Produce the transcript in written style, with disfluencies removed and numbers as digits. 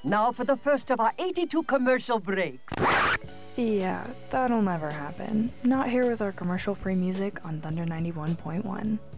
Now for the first of our 82 commercial breaks. Yeah, that'll never happen. Not here with our commercial-free music on Thunder 91.1.